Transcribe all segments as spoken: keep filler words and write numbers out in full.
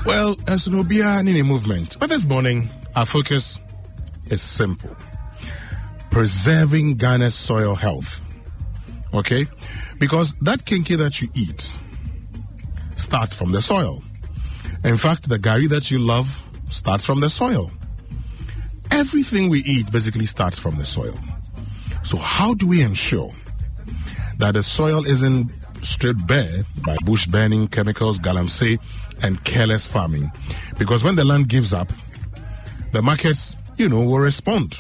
Well, as no be any movement, but this morning our focus is simple: preserving Ghana's soil health. Okay, because that kinky that you eat starts from the soil. In fact, the gari that you love starts from the soil. Everything we eat basically starts from the soil. So how do we ensure that the soil isn't stripped bare by bush burning, chemicals, galamsey, and careless farming? Because when the land gives up, the markets, you know, will respond.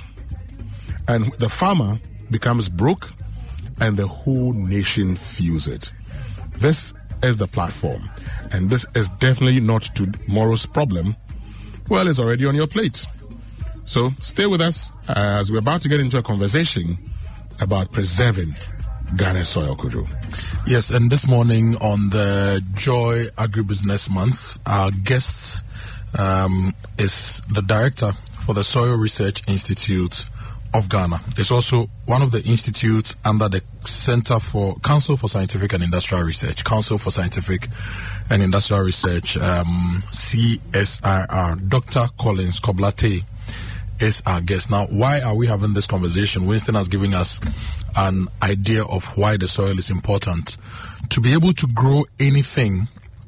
And the farmer becomes broke and the whole nation feels it. This is the platform. And this is definitely not tomorrow's problem. Well, it's already on your plate. So stay with us as we're about to get into a conversation about preserving Ghana's soil, Kudu. Yes, and this morning on the Joy Agribusiness Month, our guest um, is the director for the Soil Research Institute of Ghana. It's also one of the institutes under the Center for Council for Scientific and Industrial Research, Council for Scientific and Industrial Research, um, C S I R. Doctor Collins Koblate is our guest. Now, why are we having this conversation? Winston has given us an idea of why the soil is important. To be able to grow anything,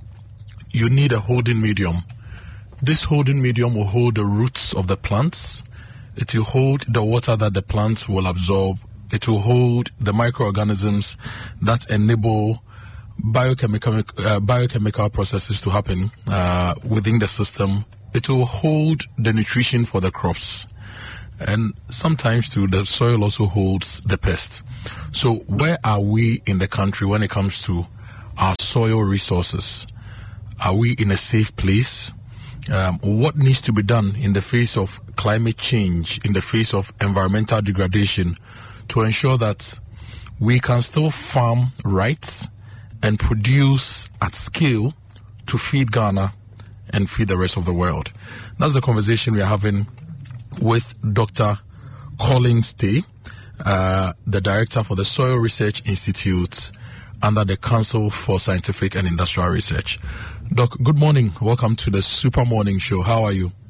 you need a holding medium. This holding medium will hold the roots of the plants. It will hold the water that the plants will absorb. It will hold the microorganisms that enable biochemical uh, biochemical processes to happen uh, within the system. It will hold the nutrition for the crops. And sometimes, too, the soil also holds the pests. So where are we in the country when it comes to our soil resources? Are we in a safe place? Um, what needs to be done in the face of climate change, in the face of environmental degradation, to ensure that we can still farm right and produce at scale to feed Ghana and feed the rest of the world? That's the conversation we are having with Doctor Collins Tay, uh, the director for the Soil Research Institute under the Council for Scientific and Industrial Research. Doc, good morning. Welcome to the Super Morning Show. How are you?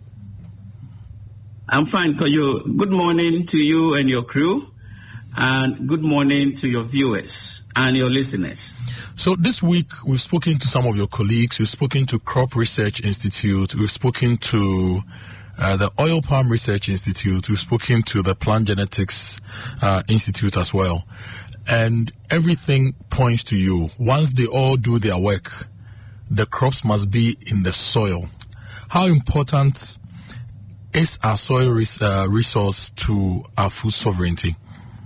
I'm fine, Koyo. Good morning to you and your crew, and good morning to your viewers and your listeners. So this week, we've spoken to some of your colleagues. We've spoken to Crop Research Institute. We've spoken to uh, the Oil Palm Research Institute. We've spoken to the Plant Genetics uh, Institute as well. And everything points to you. Once they all do their work, the crops must be in the soil. How important is our soil res- uh, resource to our food sovereignty?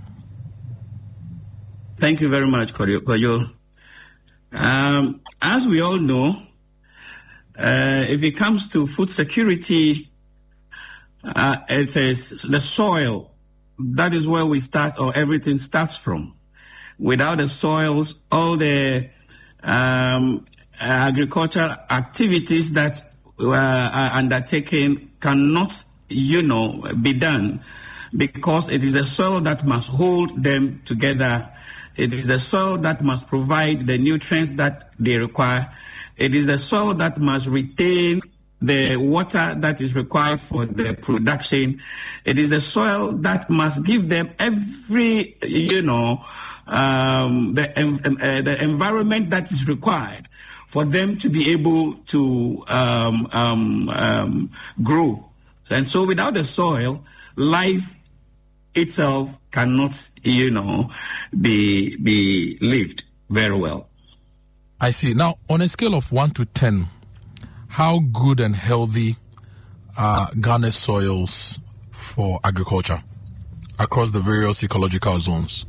Thank you very much, Koyo. Um, as we all know, uh, if it comes to food security, uh, it is the soil. That is where we start, or everything starts from. Without the soils, all the um, agricultural activities that uh, are undertaken cannot, you know, be done, because it is the soil that must hold them together. It is the soil that must provide the nutrients that they require. It is the soil that must retain the water that is required for the production. It is the soil that must give them every, you know, um, the, um, uh, the environment that is required for them to be able to um, um, um, grow. And so without the soil, life itself cannot, you know, be be lived very well. I see. Now, on a scale of one to ten, how good and healthy are Ghana's soils for agriculture across the various ecological zones?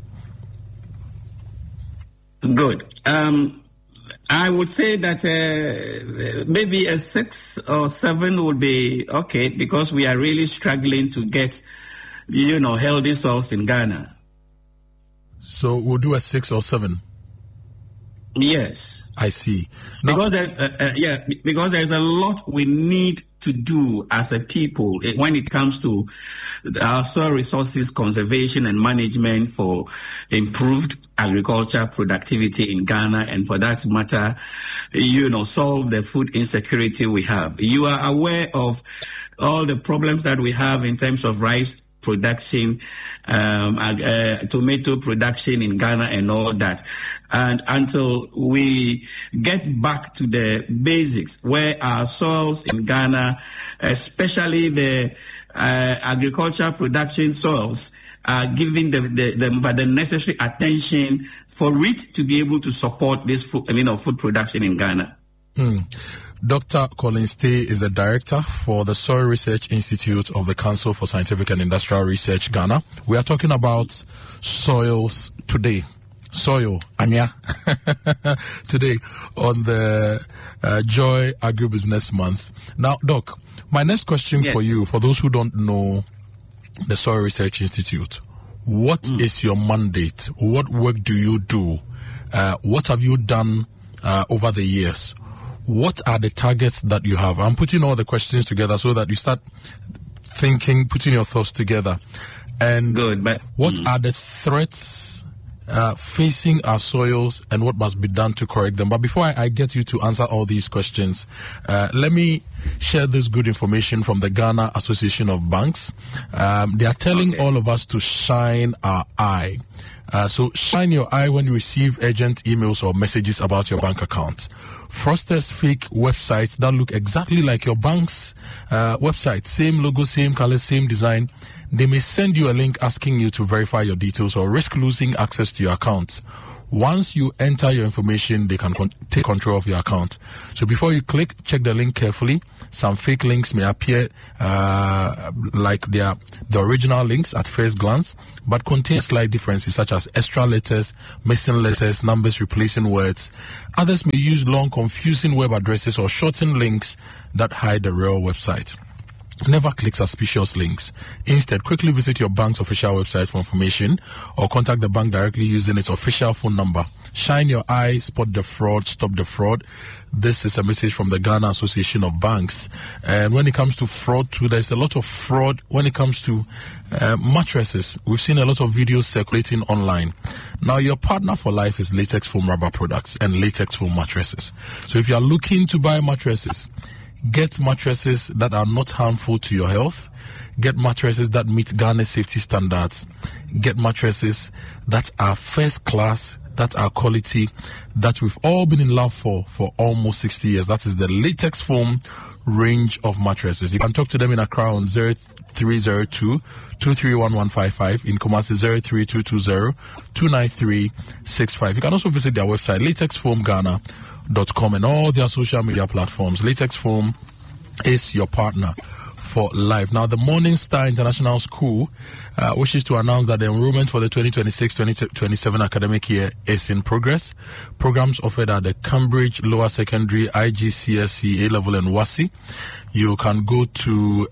Good. Um, I would say that uh, maybe a six or seven would be okay, because we are really struggling to get, you know, healthy soils in Ghana. So we'll do a six or seven? Yes. I see. Now, because there, uh, uh, yeah, because there's a lot we need to do as a people when it comes to our soil resources conservation and management for improved agriculture productivity in Ghana, and for that matter, you know, solve the food insecurity we have. You are aware of all the problems that we have in terms of rice production, um, uh, tomato production in Ghana and all that. And until we get back to the basics where our soils in Ghana, especially the uh, agriculture production soils, are giving the, the, the, the necessary attention for it to be able to support this food, you know, food production in Ghana. Hmm. Doctor Collins Tay is the director for the Soil Research Institute of the Council for Scientific and Industrial Research, Ghana. We are talking about soils today. Soil, Anya, today on the uh, Joy Agribusiness Month. Now, Doc, my next question yeah. for you, for those who don't know the Soil Research Institute, what mm. is your mandate? What work do you do? Uh, what have you done uh, over the years? What are the targets that you have? I'm putting all the questions together so that you start thinking, putting your thoughts together. And Good, but, what mm. are the threats uh, facing our soils and what must be done to correct them? But before I, I get you to answer all these questions, uh, let me share this good information from the Ghana Association of Banks. Um, they are telling okay. all of us to shine our eye. Uh, so shine your eye when you receive urgent emails or messages about your bank account. Fraudsters fake websites that look exactly like your bank's uh, website, same logo, same color, same design. They may send you a link asking you to verify your details or risk losing access to your account. Once you enter your information, they can con- take control of your account. So before you click, check the link carefully. Some fake links may appear uh, like they are the original links at first glance, but contain slight differences such as extra letters, missing letters, numbers replacing words. Others may use long, confusing web addresses or shortened links that hide the real website. Never click suspicious links. Instead, quickly visit your bank's official website for information or contact the bank directly using its official phone number. Shine your eye, spot the fraud, stop the fraud. This is a message from the Ghana Association of Banks. And when it comes to fraud too, there's a lot of fraud when it comes to uh, mattresses. We've seen a lot of videos circulating online. Now, your partner for life is latex foam rubber products and latex foam mattresses. So if you are looking to buy mattresses, get mattresses that are not harmful to your health. Get mattresses that meet Ghana's safety standards. Get mattresses that are first class, that are quality, that we've all been in love for for almost sixty years. That is the latex foam range of mattresses. You can talk to them in Accra on zero three zero two, two three one one five five, in Kumasi zero three two two zero, two nine three six five. You can also visit their website, latex foam ghana dot com, and all their social media platforms. Latex Foam is your partner for life. Now, the Morning Star International School uh, wishes to announce that the enrollment for the twenty twenty-six twenty twenty-seven academic year is in progress. Programs offered at the Cambridge Lower Secondary, I G C S E, A-Level, and WASSCE. You can go to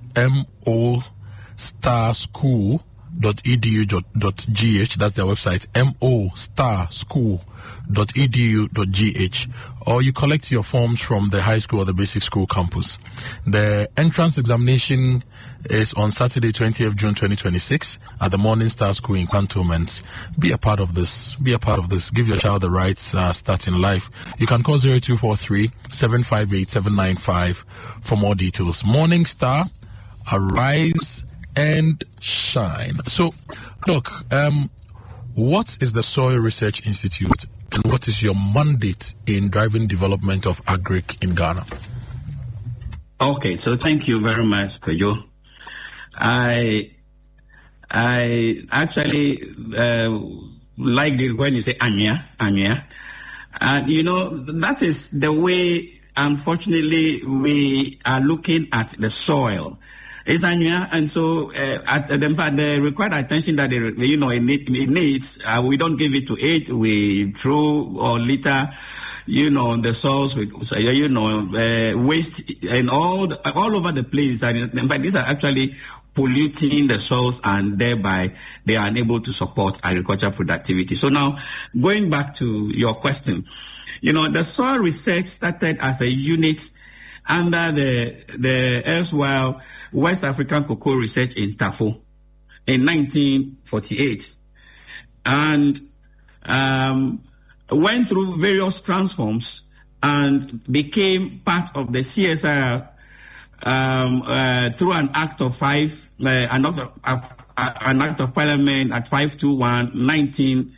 mo star school dot e d u dot g h. That's their website, mo star school dot e d u dot g h, or you collect your forms from the high school or the basic school campus. The entrance examination is on Saturday, twentieth of June twenty twenty-six at the Morning Star School in Cantonment. Be a part of this. Be a part of this. Give your child the right uh, start in life. You can call zero two four three, seven five eight, seven nine five for more details. Morning Star, arise and shine. So, look, um, what is the Soil Research Institute, and what is your mandate in driving development of agric in Ghana? Okay, so thank you very much, Kojo. I I actually uh, liked it when you say Anya, Anya. And, you know, that is the way, unfortunately, we are looking at the soil. It's Anya, and so uh, at the, the required attention that it, you know it, need, it needs, uh, we don't give it to it. We throw or litter, you know, the soils with, you know, uh, waste and all the, all over the place. And in fact, these are actually polluting the soils, and thereby they are unable to support agricultural productivity. So now, going back to your question, you know, the soil research started as a unit under the the erstwhile West African Cocoa Research in Tafo in nineteen forty-eight, and um, went through various transforms and became part of the C S I R um, uh, through an act of five, uh, an, act of, uh, an act of parliament at five twenty-one nineteen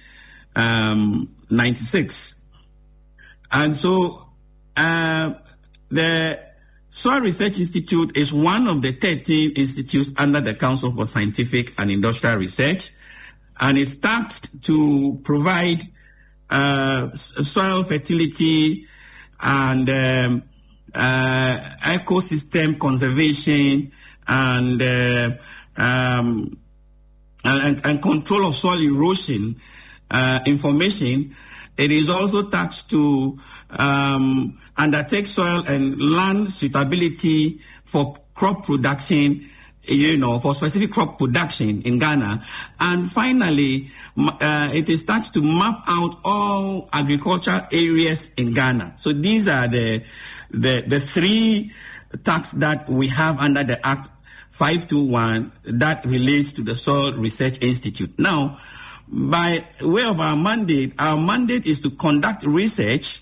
ninety-six. And so uh, the Soil Research Institute is one of the thirteen institutes under the Council for Scientific and Industrial Research, and it's tasked to provide uh, soil fertility and um, uh, ecosystem conservation and, uh, um, and and control of soil erosion uh, information. It is also tasked to um, undertake soil and land suitability for crop production, you know, for specific crop production in Ghana. And finally, uh, it is tasked to map out all agricultural areas in Ghana. So these are the the, the three tasks that we have under the Act five twenty-one that relates to the Soil Research Institute. Now, by way of our mandate, our mandate is to conduct research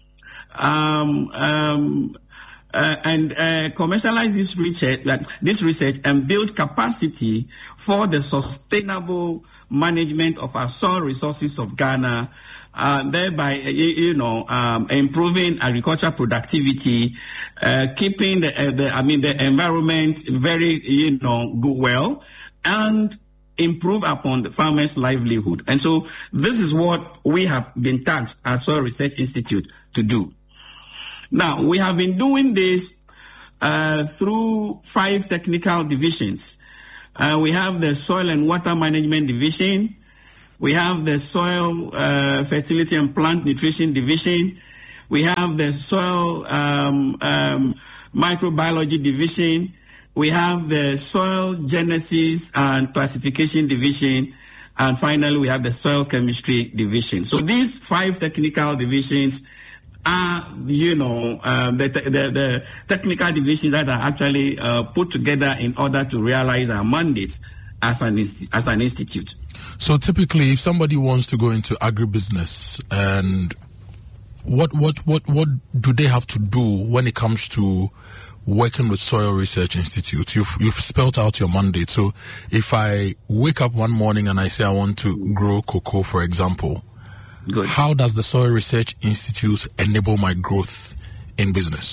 um, um, uh, and uh, commercialize this research, like this research, and build capacity for the sustainable management of our soil resources of Ghana, uh, thereby, you, you know, um, improving agricultural productivity, uh, keeping the, uh, the, I mean, the environment very, you know, good, well, and improve upon the farmers' livelihood. And so this is what we have been tasked as Soil Research Institute to do. Now, we have been doing this uh, through five technical divisions. Uh, we have the Soil and Water Management Division. We have the Soil uh, Fertility and Plant Nutrition Division. We have the Soil um, um, Microbiology Division. We have the Soil Genesis and Classification Division, and finally we have the Soil Chemistry Division. So these five technical divisions are, you know, uh, the, the, the technical divisions that are actually uh, put together in order to realize our mandate as an, as an institute. So typically, if somebody wants to go into agribusiness, and what, what, what, what do they have to do when it comes to working with Soil Research Institute? You've, you've spelled out your mandate. So if I wake up one morning and I say I want to grow cocoa, for example, Good. How does the Soil Research Institute enable my growth in business?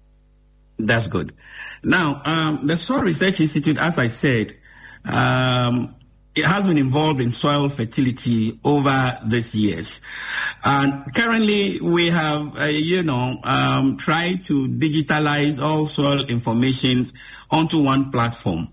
That's good. Now, um, the Soil Research Institute, as I said, um, it has been involved in soil fertility over these years. And currently we have, uh, you know, um, tried to digitalize all soil information onto one platform,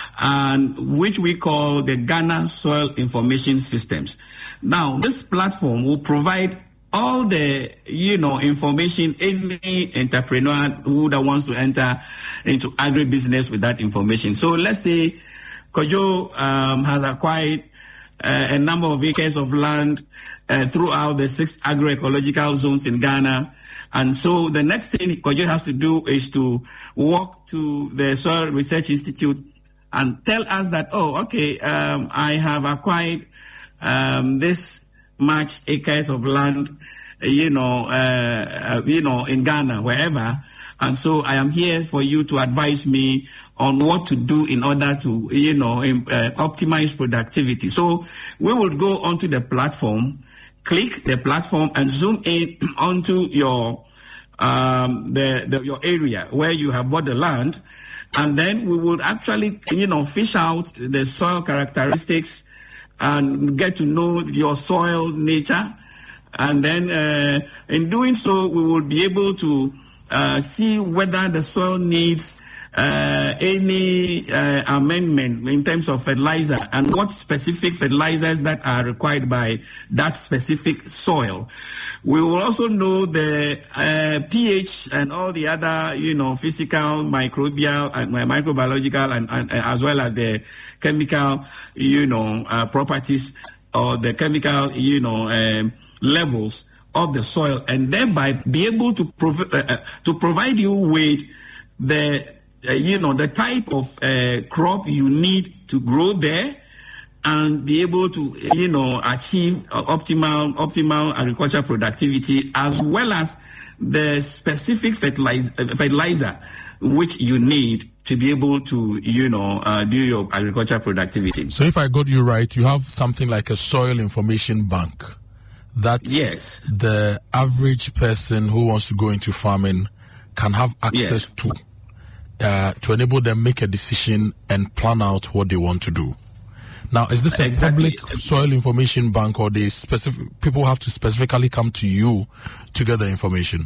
and which we call the Ghana Soil Information Systems. Now, this platform will provide all the, you know, information any entrepreneur who that wants to enter into agribusiness with that information. So let's say Kojo um, has acquired uh, a number of acres of land uh, throughout the six agroecological zones in Ghana. And so the next thing Kojo has to do is to walk to the Soil Research Institute and tell us that, oh, okay, um, I have acquired um, this much acres of land, you know, uh, uh, you know, in Ghana, wherever. And so I am here for you to advise me on what to do in order to, you know, uh, optimize productivity. So we will go onto the platform, click the platform, and zoom in onto your um, the, the your area where you have bought the land, and then we will actually, you know, fish out the soil characteristics and get to know your soil nature, and then uh, in doing so, we will be able to Uh, see whether the soil needs uh, any uh, amendment in terms of fertilizer, and what specific fertilizers that are required by that specific soil. We will also know the uh, pH and all the other, you know, physical, microbial, and uh, microbiological, and, and uh, as well as the chemical, you know, uh, properties, or the chemical, you know, um, levels of the soil, and thereby be able to prov- uh, to provide you with the uh, you know the type of uh, crop you need to grow there, and be able to you know achieve uh, optimal optimal agricultural productivity, as well as the specific fertilizer, fertilizer which you need to be able to, you know, uh, do your agricultural productivity. So if I got you right, you have something like a soil information bank that yes. the average person who wants to go into farming can have access yes. to uh, to enable them make a decision and plan out what they want to do. Now, is this a exactly. public soil information bank, or they specific people have to specifically come to you to get the information?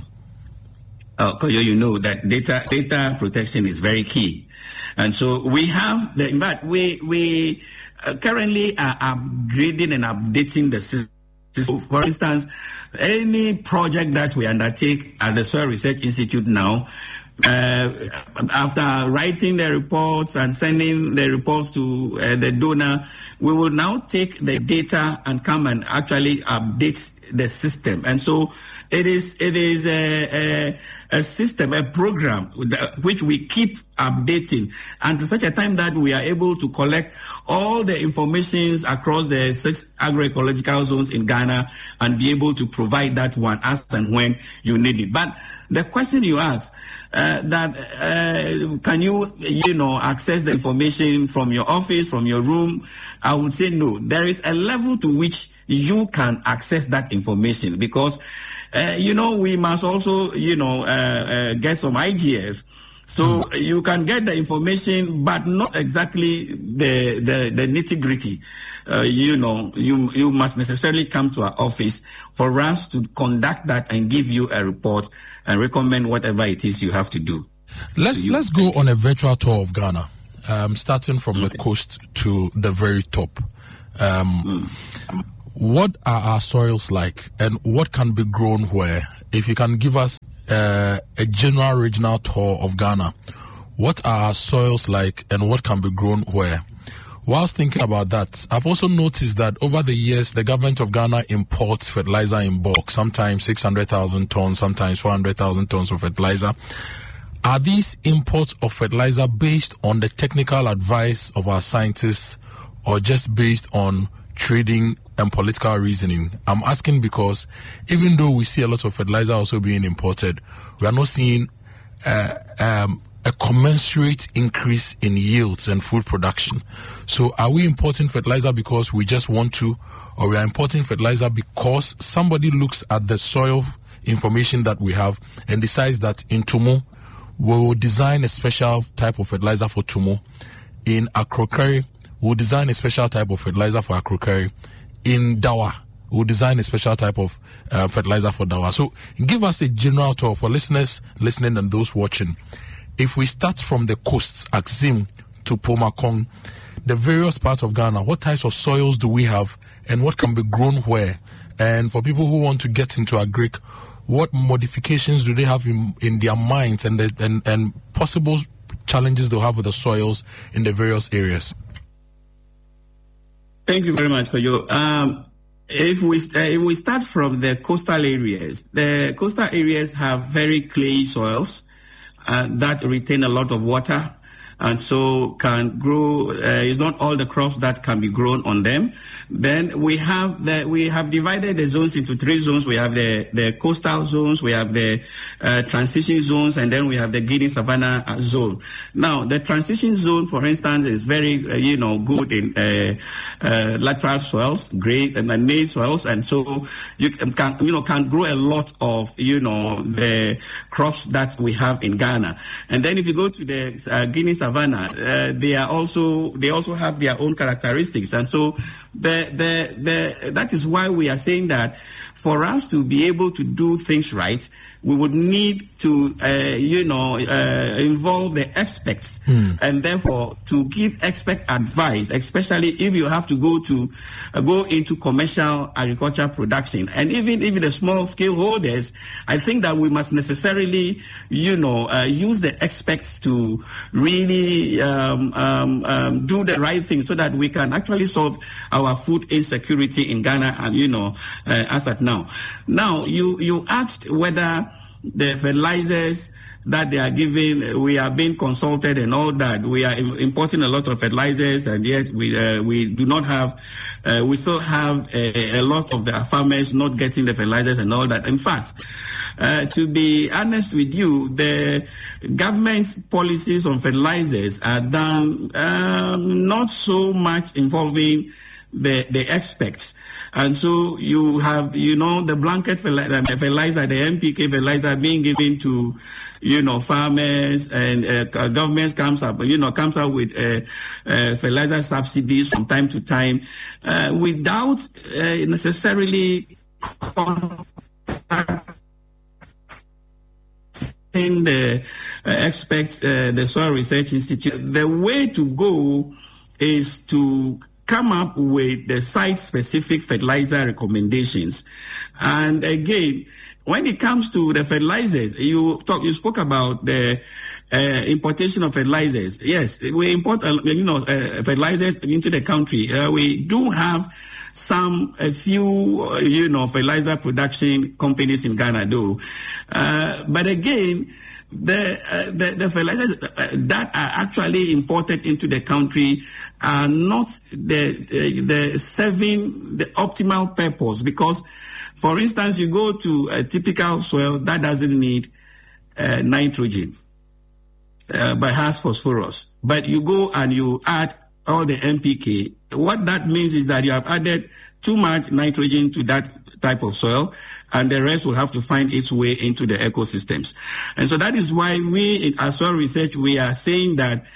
Uh, you know that data data protection is very key, and so we have the. In fact, we we uh, currently are upgrading and updating the system. For instance, any project that we undertake at the Soil Research Institute now, uh, after writing the reports and sending the reports to uh, the donor, we will now take the data and come and actually update the system. And so it is it is a, a, a system, a program which we keep updating, and to such a time that we are able to collect all the informations across the six agroecological zones in Ghana and be able to provide that one as and when you need it. But the question you asked, uh, that uh, can you, you know, access the information from your office, from your room? I would say no. There is a level to which you can access that information, because, uh, you know, we must also, you know, uh, uh, get some I G F. So mm. you can get the information, but not exactly the the, the nitty-gritty. Uh, you know, you you must necessarily come to our office for us to conduct that and give you a report and recommend whatever it is you have to do. Let's let's go on a virtual tour of Ghana, um, starting from okay. the coast to the very top. Um, mm. What are our soils like, and what can be grown where? If you can give us uh, a general regional tour of Ghana, what are our soils like, and what can be grown where? Whilst thinking about that, I've also noticed that over the years, the government of Ghana imports fertilizer in bulk, sometimes six hundred thousand tons, sometimes four hundred thousand tons of fertilizer. Are these imports of fertilizer based on the technical advice of our scientists, or just based on trading and political reasoning? I'm asking because even though we see a lot of fertilizer also being imported, we are not seeing uh, um, a commensurate increase in yields and food production. So are we importing fertilizer because we just want to, or we are importing fertilizer because somebody looks at the soil information that we have and decides that in Tumu, we will design a special type of fertilizer for Tumu. In Akrokari, we'll design a special type of fertilizer for Akrokari. In Dawa, we'll design a special type of uh, fertilizer for Dawa. So give us a general tour for listeners listening and those watching. If we start from the coasts, Axim to Pomakong, the various parts of Ghana, what types of soils do we have, and what can be grown where? And for people who want to get into agric, what modifications do they have in, in their minds, and, the, and and possible challenges they'll have with the soils in the various areas? Thank you very much, Koyo. Um, if we uh, if we start from the coastal areas, the coastal areas have very clay soils uh, that retain a lot of water, and so can grow. Uh, it's not all the crops that can be grown on them. Then we have the we have divided the zones into three zones. We have the the coastal zones, we have the uh, transition zones, and then we have the Guinea Savannah zone. Now, the transition zone, for instance, is very uh, you know good in uh, uh, lateral soils, great and nail soils, and so you can you know can grow a lot of you know the crops that we have in Ghana. And then if you go to the uh, Guinea Savannah, uh, they are also they also have their own characteristics, and so the the the that is why we are saying that for us to be able to do things right, we would need to, uh, you know, uh, involve the experts, mm. and therefore to give expert advice, especially if you have to go to uh, go into commercial agriculture production, and even even the small scale holders. I think that we must necessarily, you know, uh, use the experts to really um, um, um, do the right thing, so that we can actually solve our food insecurity in Ghana, and you know, uh, as at now. now. Now, you, you asked whether the fertilizers that they are giving, we are being consulted and all that. We are importing a lot of fertilizers, and yet we uh, we do not have, uh, we still have a, a lot of the farmers not getting the fertilizers and all that. In fact, uh, to be honest with you, the government's policies on fertilizers are done um, not so much involving the the experts. And so you have, you know, the blanket fertilizer, the N P K fertilizer being given to, you know, farmers, and uh, governments comes up, you know, comes up with uh, uh, fertilizer subsidies from time to time, uh, without uh, necessarily in the uh, experts, uh, the Soil Research Institute. The way to go is to come up with the site-specific fertilizer recommendations. And again, when it comes to the fertilizers, you talk, you spoke about the uh, importation of fertilizers. Yes, we import, uh, you know, uh, fertilizers into the country. Uh, we do have some, a few, uh, you know, fertilizer production companies in Ghana, though. Uh, but again, The, uh, the the fertilizers that are actually imported into the country are not the the, the serving the optimal purpose, because, for instance, you go to a typical soil that doesn't need uh, nitrogen, uh, but has phosphorus, but you go and you add all the N P K. What that means is that you have added too much nitrogen to that type of soil, and the rest will have to find its way into the ecosystems. And so that is why we, in our soil research, we are saying that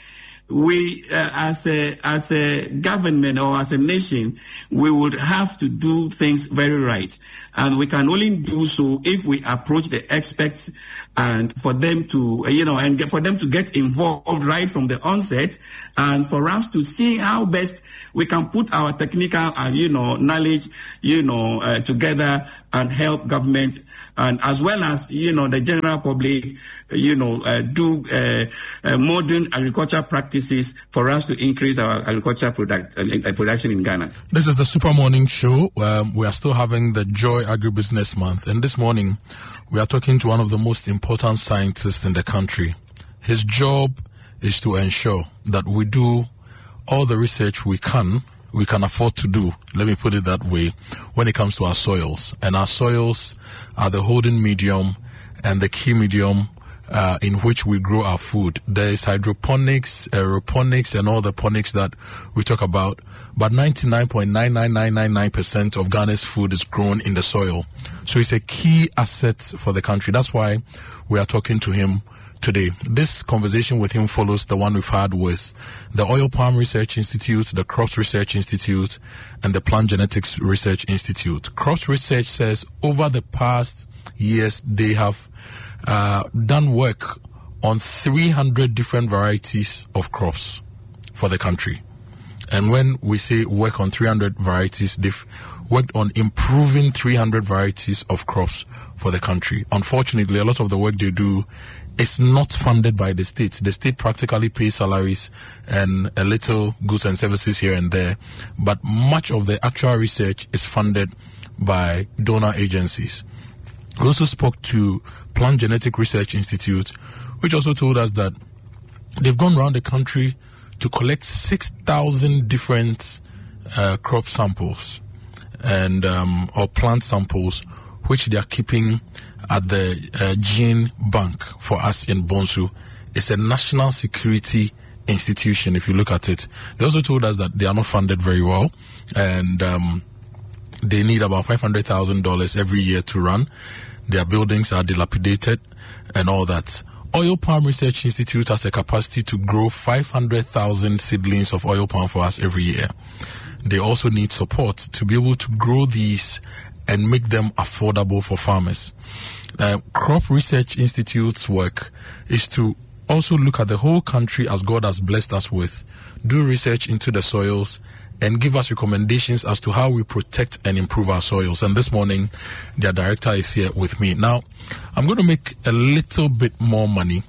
we, uh, as a as a government or as a nation, we would have to do things very right, and we can only do so if we approach the experts, and for them to, you know, and get, for them to get involved right from the onset, and for us to see how best we can put our technical and, you know, knowledge, you know, uh, together and help government, and as well as, you know, the general public, you know, uh, do uh, uh, modern agriculture practices for us to increase our agriculture product, uh, production in Ghana. This is the Super Morning Show. Um, we are still having the Joy Agribusiness Month, and this morning we are talking to one of the most important scientists in the country. His job is to ensure that we do all the research we can, we can afford to do, let me put it that way, when it comes to our soils. And our soils are the holding medium and the key medium uh, in which we grow our food. There is hydroponics, aeroponics, and all the ponics that we talk about, but ninety-nine point nine nine nine nine nine percent of Ghana's food is grown in the soil. So it's a key asset for the country. That's why we are talking to him today. This conversation with him follows the one we've had with the Oil Palm Research Institute, the Crops Research Institute, and the Plant Genetics Research Institute. Crops Research says over the past years, they have uh, done work on three hundred different varieties of crops for the country. And when we say work on three hundred varieties, they've worked on improving three hundred varieties of crops for the country. Unfortunately, a lot of the work they do is not funded by the state. The state practically pays salaries and a little goods and services here and there, but much of the actual research is funded by donor agencies. We also spoke to Plant Genetic Research Institute, which also told us that they've gone around the country to collect six thousand different uh, crop samples and um, or plant samples, which they are keeping at the uh, Gene Bank for us in Bonsu. It's a national security institution, if you look at it. They also told us that they are not funded very well, and um, they need about five hundred thousand dollars every year to run. Their buildings are dilapidated and all that. Oil Palm Research Institute has a capacity to grow five hundred thousand seedlings of oil palm for us every year. They also need support to be able to grow these and make them affordable for farmers. Uh, Crop Research Institute's work is to also look at the whole country as God has blessed us with, do research into the soils, and give us recommendations as to how we protect and improve our soils. And this morning, their director is here with me. Now, I'm going to make a little bit more money,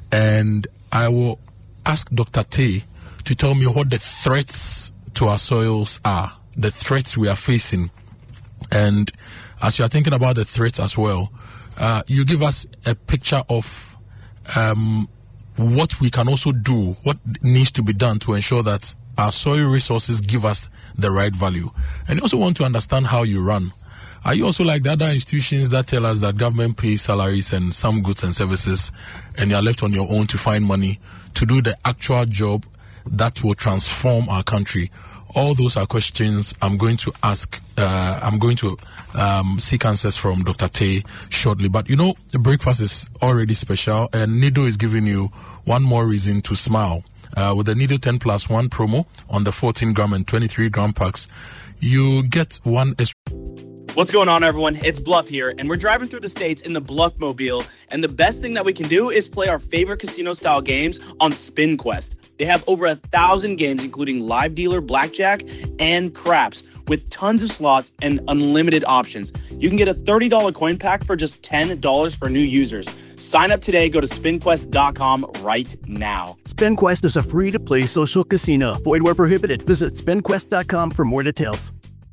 and I will ask Doctor Tay to tell me what the threats to our soils are, the threats we are facing. And as you are thinking about the threats as well, uh, you give us a picture of um, what we can also do, what needs to be done to ensure that our soil resources give us the right value. And you also want to understand how you run. Are you also like the other institutions that tell us that government pays salaries and some goods and services, and you are left on your own to find money to do the actual job that will transform our country? All those are questions I'm going to ask. Uh, I'm going to um, seek answers from Doctor Tay shortly. But you know, the breakfast is already special, and Nido is giving you one more reason to smile. Uh, with the Nido ten plus one promo on the fourteen gram and twenty-three gram packs, you get one extra. What's going on, everyone? It's Bluff here, and we're driving through the states in the Bluff Mobile, and the best thing that we can do is play our favorite casino-style games on SpinQuest. They have over a thousand games, including live dealer, blackjack, and craps, with tons of slots and unlimited options. You can get a thirty dollars coin pack for just ten dollars for new users. Sign up today. Go to spin quest dot com right now. SpinQuest is a free-to-play social casino. Void where prohibited. Visit spin quest dot com for more details.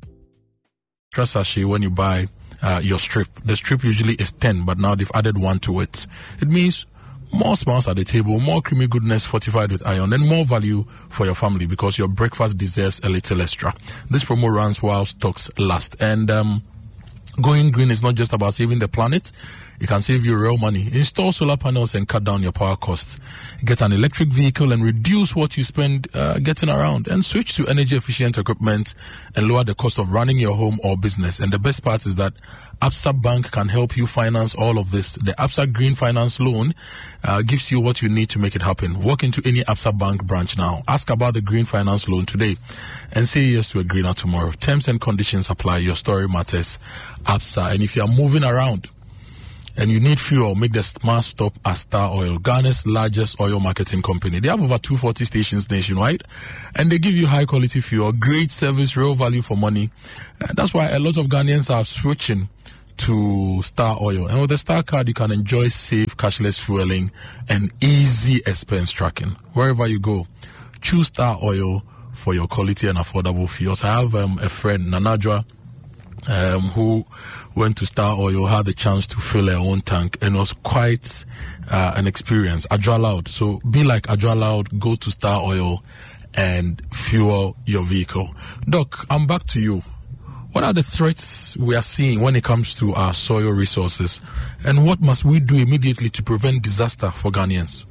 Sachet when you buy uh, your strip. The strip usually is ten, but now they've added one to it. It means more smiles at the table, more creamy goodness fortified with iron, and more value for your family, because your breakfast deserves a little extra. This promo runs while stocks last. And um, going green is not just about saving the planet. It can save you real money. Install solar panels and cut down your power costs. Get an electric vehicle and reduce what you spend uh, getting around, and switch to energy efficient equipment and lower the cost of running your home or business. And the best part is that Absa Bank can help you finance all of this. The Absa Green Finance Loan uh, gives you what you need to make it happen. Walk into any Absa Bank branch now. Ask about the Green Finance Loan today and say yes to a greener tomorrow. Terms and conditions apply. Your story matters. Absa. And if you are moving around and you need fuel, make the smart stop at Star Oil, Ghana's largest oil marketing company. They have over two hundred forty stations nationwide, and they give you high quality fuel, great service, real value for money. And that's why a lot of Ghanaians are switching to Star Oil. And with the Star card, you can enjoy safe, cashless fueling and easy expense tracking. Wherever you go, choose Star Oil for your quality and affordable fuels. I have um, a friend, Nanajwa, Um, who went to Star Oil, had the chance to fill her own tank, and it was quite uh, an experience. Adjoa Loud. So be like Adjoa Loud, go to Star Oil and fuel your vehicle. Doc, I'm back to you. What are the threats we are seeing when it comes to our soil resources, and what must we do immediately to prevent disaster for Ghanaians?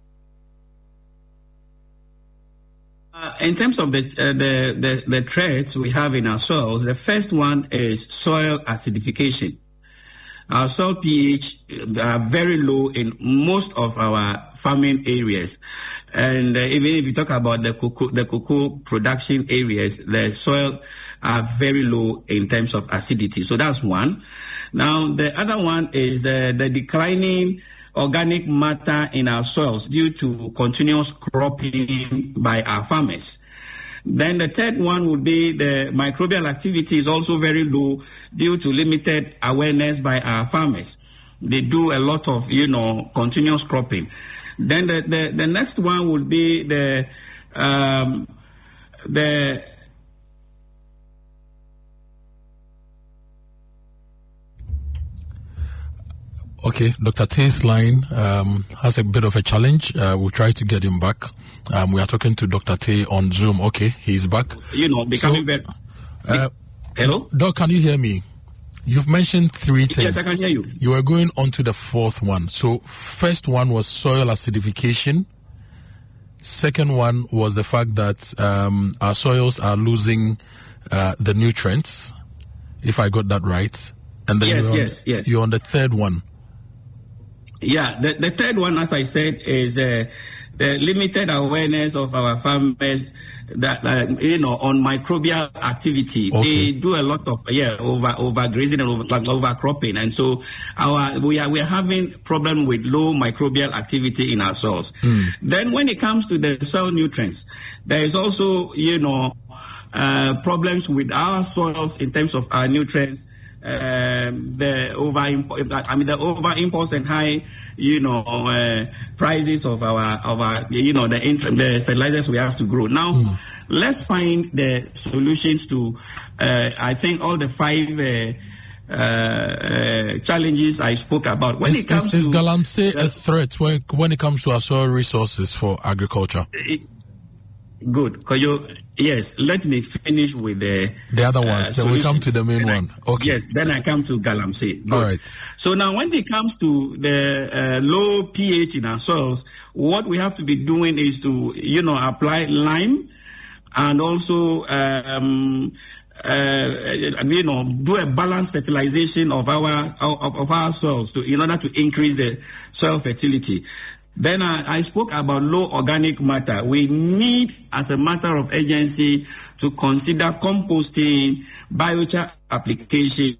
Uh, in terms of the, uh, the the the threats we have in our soils, the first one is soil acidification. Our soil pH are very low in most of our farming areas, and uh, even if you talk about the cocoa, the cocoa production areas, the soil are very low in terms of acidity. So that's one. Now the other one is uh, the declining organic matter in our soils due to continuous cropping by our farmers. Then the third one would be the microbial activity is also very low due to limited awareness by our farmers. They do a lot of, you know, continuous cropping. Then the, the, the next one would be the um, the Okay, Doctor Tay's line um, has a bit of a challenge. Uh, we'll try to get him back. Um, we are talking to Doctor Tay on Zoom. Okay, he's back. You know, becoming so, very... Uh, Hello? Doc, can you hear me? You've mentioned three things. Yes, I can hear you. You were going on to the fourth one. So, first one was soil acidification. Second one was the fact that um, our soils are losing uh, the nutrients, if I got that right. And then yes, you're on, yes, yes. You're on the third one. Yeah, the, the third one, as I said, is uh, the limited awareness of our farmers that uh, you know on microbial activity. Okay. They do a lot of yeah over overgrazing and over overcropping, and so our we are we are having problem with low microbial activity in our soils. Mm. Then when it comes to the soil nutrients, there is also you know uh, problems with our soils in terms of our nutrients. Um, the over, I mean, the over imports and high, you know, uh, prices of our, of our, you know, the the fertilizers we have to grow. Now, mm. let's find the solutions to, uh, I think all the five uh, uh, uh, challenges I spoke about. When is, it comes is, is to Galamsey uh, a threat when when it comes to our soil resources for agriculture? It, good. Could you, yes, let me finish with the the other ones. Uh, then we come to the main I, one. Okay. Yes, then I come to Galamsey. Good. All right. So now when it comes to the uh, low pH in our soils, what we have to be doing is to, you know, apply lime and also, um, uh, you know, do a balanced fertilization of our of, of our soils to in order to increase the soil fertility. Then I, I spoke about low organic matter. We need, as a matter of urgency, to consider composting, biochar application,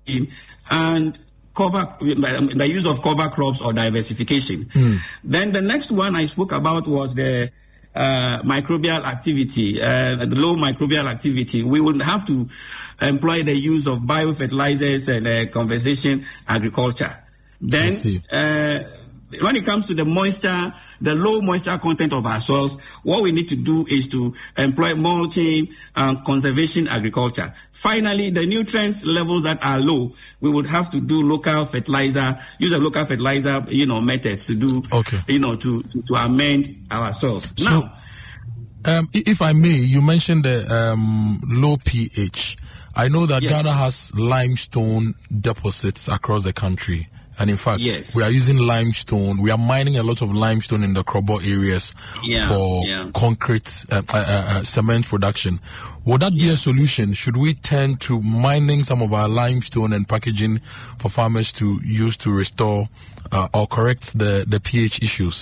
and cover the use of cover crops or diversification. Mm. Then the next one I spoke about was the uh, microbial activity, uh, the low microbial activity. We will have to employ the use of biofertilizers and uh, conservation agriculture. Then, uh, when it comes to the moisture, the low moisture content of our soils, what we need to do is to employ mulching and conservation agriculture. Finally, the nutrients levels that are low, we would have to do local fertilizer, use a local fertilizer, you know, methods to do, okay. you know, to, to, to amend our soils. So, now, um, if I may, you mentioned the um, low pH. I know that yes. Ghana has limestone deposits across the country. And in fact, yes. we are using limestone. We are mining a lot of limestone in the Krobo areas yeah, for yeah. concrete uh, uh, uh, cement production. Would that be yeah. a solution? Should we turn to mining some of our limestone and packaging for farmers to use to restore uh, or correct the, the pH issues?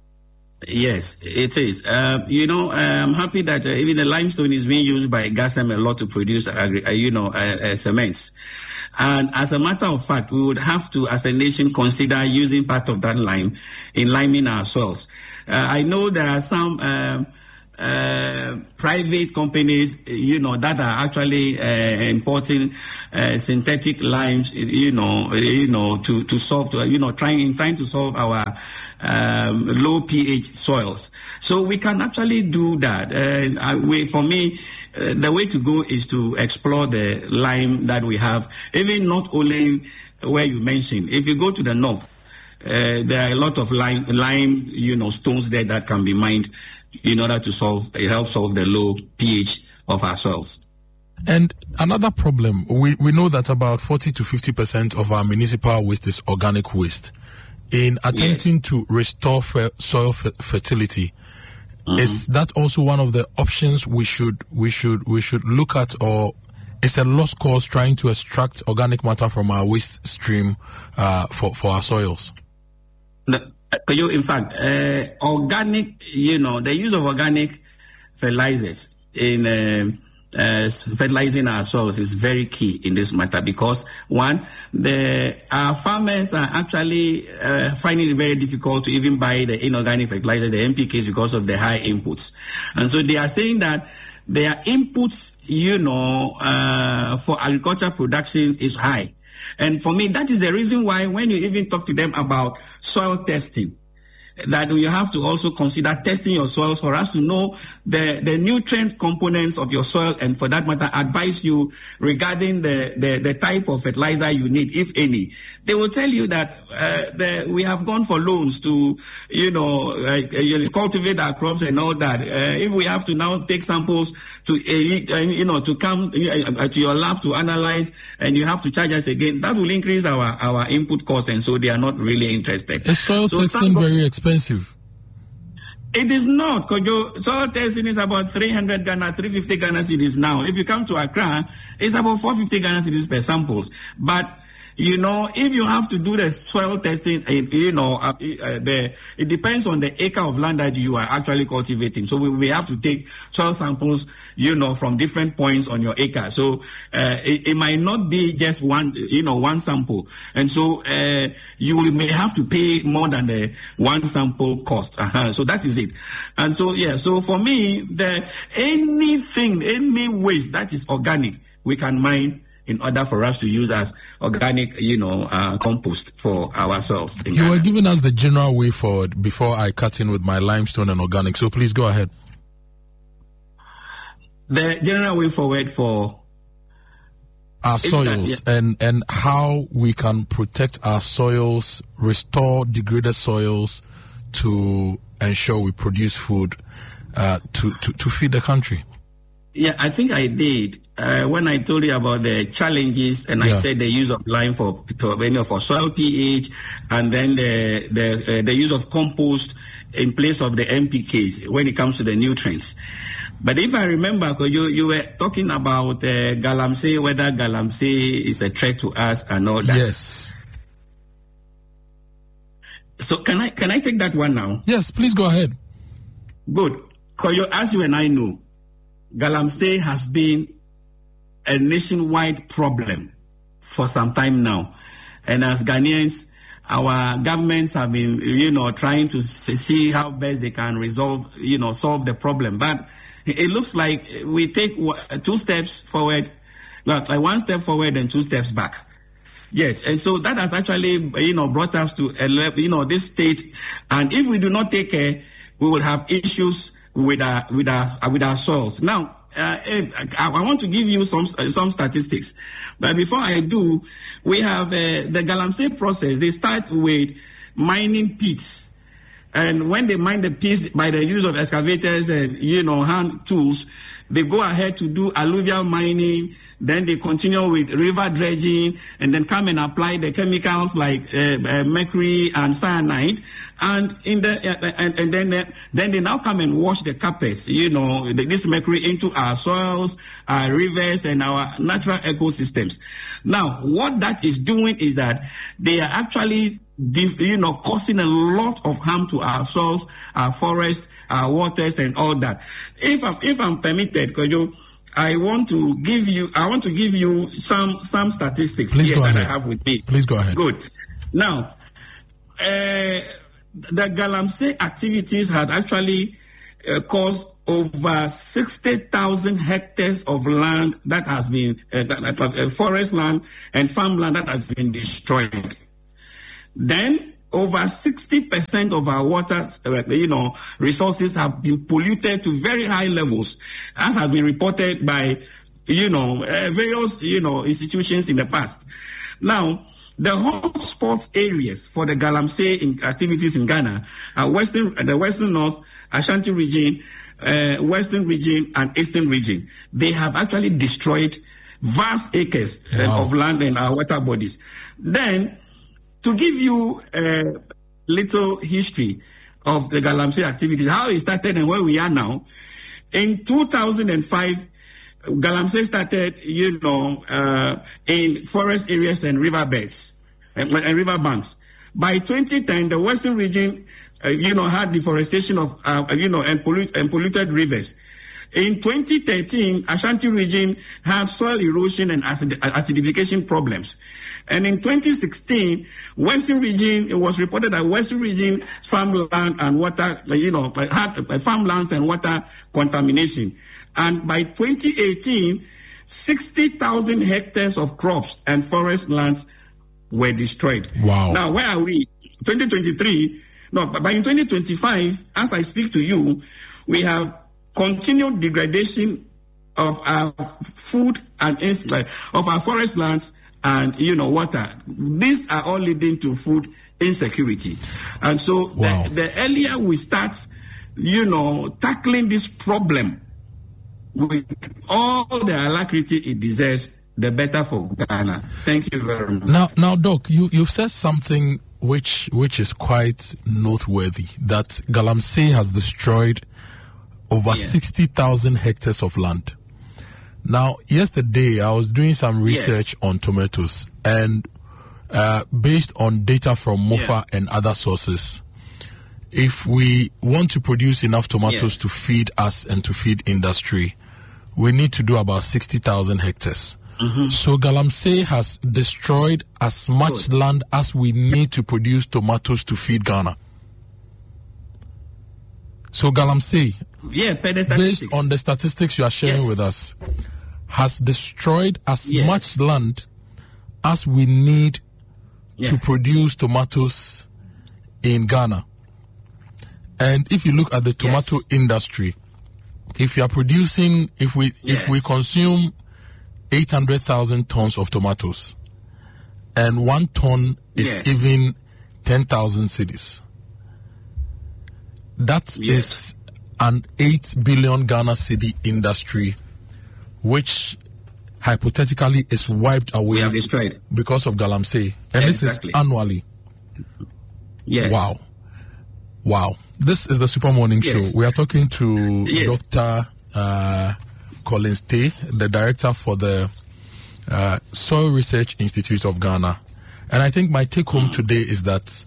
Yes, it is. Uh, you know, I'm happy that uh, even the limestone is being used by Gasem a lot to produce, uh, you know, uh, uh, cements. And as a matter of fact, we would have to, as a nation, consider using part of that lime in liming our soils. Uh, I know there are some uh, uh, private companies, you know, that are actually uh, importing uh, synthetic limes, you know, you know, to to solve, to, you know, trying trying to solve our um, low pH soils. So we can actually do that. Uh, we, for me, uh, the way to go is to explore the lime that we have, even not only where you mentioned. If you go to the north, uh, there are a lot of lime, lime, you know, stones there that can be mined in order to solve, help solve the low pH of our soils. And another problem, we, we know that about forty to fifty percent of our municipal waste is organic waste. In attempting yes. to restore fer- soil fer- fertility, mm-hmm. is that also one of the options we should we should we should look at, or is a lost cause trying to extract organic matter from our waste stream uh, for for our soils? No, you, in fact, uh, organic, you know, the use of organic fertilizers in uh, uh, fertilizing our soils is very key in this matter, because one, the our farmers are actually uh, finding it very difficult to even buy the inorganic fertilizer, the N P Ks, because of the high inputs, and so they are saying that their inputs, you know, uh, for agriculture production is high. And for me, that is the reason why when you even talk to them about soil testing, that you have to also consider testing your soils for us to know the, the nutrient components of your soil, and for that matter, advise you regarding the, the, the type of fertilizer you need, if any. They will tell you that uh, the, we have gone for loans to, you know, uh, cultivate our crops and all that. Uh, if we have to now take samples to, uh, you know, to come uh, to your lab to analyze, and you have to charge us again, that will increase our, our input costs, and so they are not really interested. Is soil so testing very expensive? It is not, Kojo. Soil testing is about three hundred Ghana, three hundred fifty Ghana cedis now. If you come to Accra, it's about four hundred fifty Ghana cedis per samples. But, you know, if you have to do the soil testing, you know, uh, the, it depends on the acre of land that you are actually cultivating. So we, we have to take soil samples, you know, from different points on your acre. So uh, it, it might not be just one, you know, one sample. And so uh, you may have to pay more than the one sample cost. Uh-huh. So that is it. And so, yeah, so for me, the anything, any waste that is organic, we can mine in order for us to use as organic, you know, uh, compost for ourselves. You Ghana. Were giving us the general way forward before I cut in with my limestone and organic, so please go ahead. The general way forward for our soils that, yeah. and, and how we can protect our soils, restore degraded soils to ensure we produce food uh, to, to, to feed the country. Yeah, I think I did. Uh, when I told you about the challenges and yeah. I said the use of lime for, for, for soil pH and then the, the, uh, the use of compost in place of the N P Ks when it comes to the nutrients. But if I remember, because you, you were talking about uh, galamsey, whether galamsey is a threat to us and all that. Yes. So can I can I take that one now? Yes, please go ahead. Good. Because as you and I know, galamsey has been a nationwide problem for some time now. And as Ghanaians, our governments have been, you know, trying to see how best they can resolve, you know, solve the problem. But it looks like we take two steps forward, like one step forward and two steps back. Yes, and so that has actually, you know, brought us to, you know, this state. And if we do not take care, we will have issues with our with our with our soils. Now, uh, I, I want to give you some some statistics, but before I do, we have uh, the galamsey process. They start with mining pits. And when they mine the pits by the use of excavators and, you know, hand tools, they go ahead to do alluvial mining. Then they continue with river dredging and then come and apply the chemicals like uh, uh, mercury and cyanide. And in the uh, and, and then uh, then they now come and wash the carpets, you know, the, this mercury into our soils, our rivers, and our natural ecosystems. Now, what that is doing is that they are actually, you know, causing a lot of harm to our soils, our forests, our waters, and all that. If I'm if I'm permitted, Kojo, I want to give you I want to give you some some statistics Please here go that ahead. I have with me. Please go ahead. Good. Now, uh, the galamsey activities had actually uh, caused over sixty thousand hectares of land that has been uh, that, that, uh, forest land and farmland that has been destroyed. Then over sixty percent of our water, uh, you know, resources have been polluted to very high levels, as has been reported by, you know, uh, various, you know, institutions in the past. Now, the hotspot areas for the galamsey in activities in Ghana are western, the western north, Ashanti region, uh, western region, and eastern region. They have actually destroyed vast acres wow. uh, of land and our water bodies. Then, to give you a little history of the galamsey activities, how it started and where we are now, in two thousand five, galamsey started, you know, uh, in forest areas and riverbeds and, and river banks. By twenty ten, the western region, uh, you know, had deforestation of, uh, you know, and, pollute, and polluted rivers. In twenty thirteen, Ashanti region had soil erosion and acid, acidification problems. And in twenty sixteen, Western region, it was reported that Western region farmland and water, you know, had farmlands and water contamination. And by twenty eighteen, sixty thousand hectares of crops and forest lands were destroyed. Wow. Now, where are we? twenty twenty-three, no, but in twenty twenty-five, as I speak to you, we have continued degradation of our food and of our forest lands and, you know, water. These are all leading to food insecurity. And so wow. the, the earlier we start, you know, tackling this problem with all the alacrity it deserves, the better for Ghana. Thank you very much. Now, now, Doc, you, you've said something which which is quite noteworthy, that galamsey has destroyed over yeah. sixty thousand hectares of land. Now, yesterday I was doing some research yes. on tomatoes, and uh, based on data from MOFA yeah. and other sources, if we want to produce enough tomatoes yes. to feed us and to feed industry, we need to do about sixty thousand hectares. Mm-hmm. So galamsey has destroyed as much Good. land as we need to produce tomatoes to feed Ghana. So galamsey, yeah, based on the statistics you are sharing yes. with us, has destroyed as yes. much land as we need yeah. to produce tomatoes in Ghana. And if you look at the tomato yes. industry, if you are producing, if we yes. if we consume eight hundred thousand tons of tomatoes. And one ton is yes. even ten thousand cedis. That yes. is an eight billion Ghana cedi industry, which hypothetically is wiped away we have destroyed because of Galamsey. And exactly. this is annually. Yes. Wow. Wow. This is the Super Morning yes. Show. We are talking to yes. Doctor Uh, Collins Tay, the director for the uh, Soil Research Institute of Ghana. And I think my take home today is that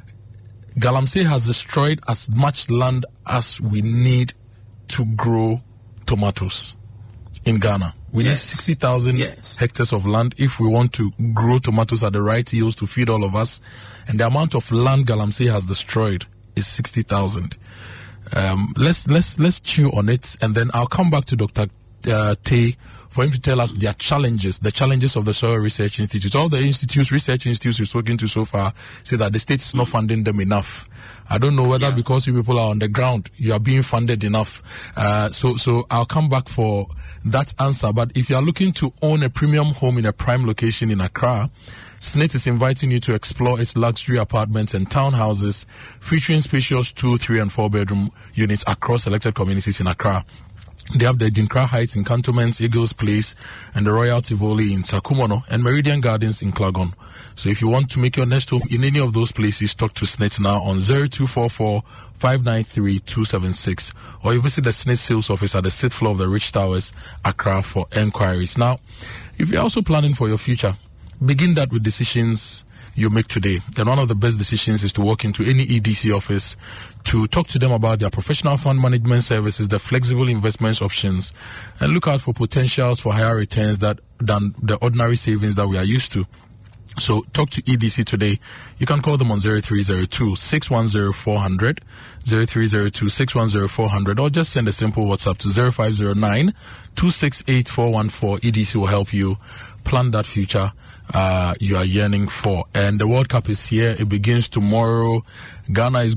Galamsey has destroyed as much land as we need to grow tomatoes in Ghana. We yes. need sixty thousand yes. hectares of land if we want to grow tomatoes at the right yields to feed all of us. And the amount of land Galamsey has destroyed is sixty thousand. Um, let's let's let's chew on it, and then I'll come back to Doctor Uh, Tay for him to tell us their challenges, the challenges of the Soil Research Institute. All the institutes, research institutes we've spoken to so far say that the state is not funding them enough. I don't know whether yeah. because you people are on the ground, you are being funded enough. Uh, so so I'll come back for that answer. But if you are looking to own a premium home in a prime location in Accra, S N I T is inviting you to explore its luxury apartments and townhouses featuring spacious two, three, and four bedroom units across selected communities in Accra. They have the Dinkra Heights in Cantonments, Eagles Place, and the Royal Tivoli in Sakumono, and Meridian Gardens in Klagon. So if you want to make your next home in any of those places, talk to S N I T now on zero two four four, five nine three, two seven six, or you visit the S N I T sales office at the sixth floor of the Rich Towers, Accra, for enquiries. Now, if you're also planning for your future, begin that with decisions you make today. Then one of the best decisions is to walk into any E D C office to talk to them about their professional fund management services, the flexible investments options, and look out for potentials for higher returns that than the ordinary savings that we are used to. So talk to E D C today. You can call them on zero three zero two, six one zero, four zero zero, zero three zero two, six one zero, four zero zero, or just send a simple WhatsApp to zero five zero nine, two six eight, four one four. E D C will help you plan that future uh, you are yearning for. And the World Cup is here. It begins tomorrow. Ghana is